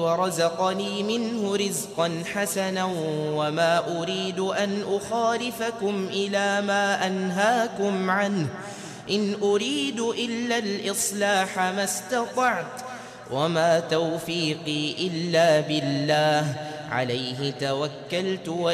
ورزقني منه رزقا حسنا وما أريد أن أخالفكم إلى ما أنهاكم عنه إن أريد إلا الإصلاح ما استطعت وما توفيقي إلا بالله عليه توكلت